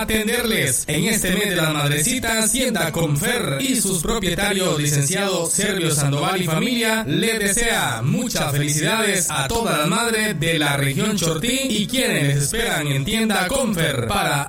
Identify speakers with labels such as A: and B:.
A: atenderles. En este mes de las madrecitas, Tienda Confer y sus propietarios, licenciado Servio Sandoval y familia, les desea muchas felicidades a todas las madres de la región Chortí y quienes les esperan en Tienda Confer para